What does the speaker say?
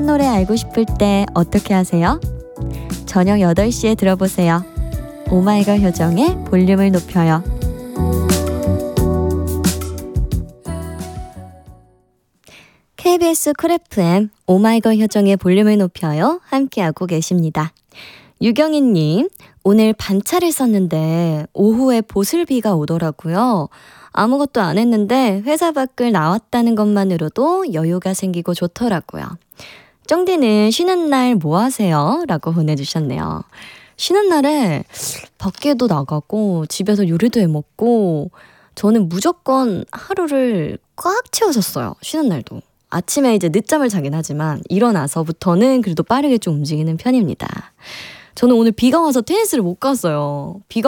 노래 알고 싶을 때 어떻게 하세요? 저녁 8시에 들어보세요. 오마이걸 효정의 볼륨을 높여요. KBS 쿨 FM 오마이걸 효정의 볼륨을 높여요. 함께하고 계십니다. 유경희님, 오늘 반차를 썼는데 오후에 보슬비가 오더라고요. 아무것도 안 했는데 회사 밖을 나왔다는 것만으로도 여유가 생기고 좋더라고요. 쫑디는 쉬는 날 뭐 하세요? 라고 보내주셨네요. 쉬는 날에 밖에도 나가고 집에서 요리도 해먹고 저는 무조건 하루를 꽉 채워서 쉬는 날도. 아침에 이제 늦잠을 자긴 하지만 일어나서부터는 그래도 빠르게 좀 움직이는 편입니다. 저는 오늘 비가 와서 테니스를 못 갔어요. 비가